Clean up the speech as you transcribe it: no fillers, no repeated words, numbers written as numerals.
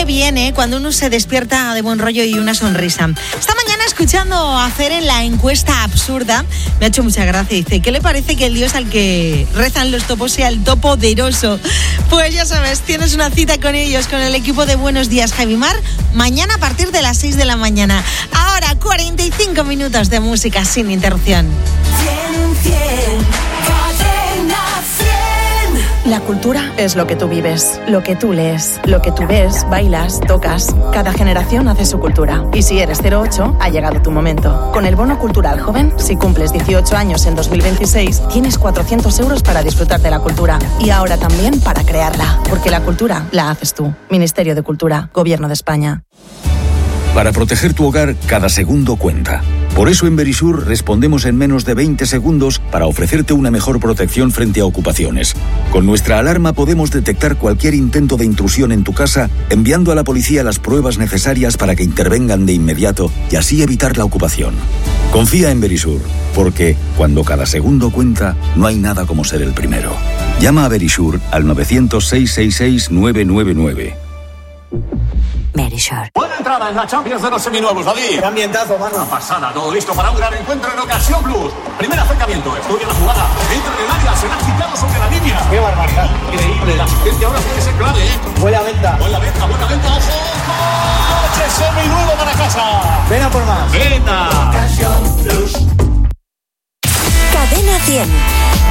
Qué bien, ¿eh? Cuando uno se despierta de buen rollo y una sonrisa. Esta mañana, escuchando a Fer en la encuesta absurda, me ha hecho mucha gracia. Dice, ¿qué le parece que el dios al que rezan los topos sea el topoderoso? Pues ya sabes, tienes una cita con ellos, con el equipo de Buenos Días, Javimar, mañana a partir de las 6 de la mañana. Ahora, 45 minutos de música sin interrupción. 100, Cadena 100. La cultura es lo que tú vives, lo que tú lees, lo que tú ves, bailas, tocas. Cada generación hace su cultura. Y si eres 08, ha llegado tu momento. Con el Bono Cultural Joven, si cumples 18 años en 2026, tienes 400 euros para disfrutar de la cultura. Y ahora también para crearla. Porque la cultura la haces tú. Ministerio de Cultura, Gobierno de España. Para proteger tu hogar, cada segundo cuenta. Por eso en Verisur respondemos en menos de 20 segundos para ofrecerte una mejor protección frente a ocupaciones. Con nuestra alarma podemos detectar cualquier intento de intrusión en tu casa, enviando a la policía las pruebas necesarias para que intervengan de inmediato y así evitar la ocupación. Confía en Verisur, porque cuando cada segundo cuenta, no hay nada como ser el primero. Llama a Verisur al 900-666-999. Verisur. Buena entrada en la Champions de los seminuevos, David. Qué ambientazo, mano. Una pasada, todo listo para un gran encuentro en Ocasión Plus. Primer acercamiento, estudia la jugada. Entra en el área, será quitado sobre la línea. Qué barbaridad. Increíble, la asistencia ahora puede ser clave, ¿eh? Huele a venta. Buena venta, ojo. Coche seminuevo para casa. Ven a por más. Venta. Ocasión Plus. Cadena 100.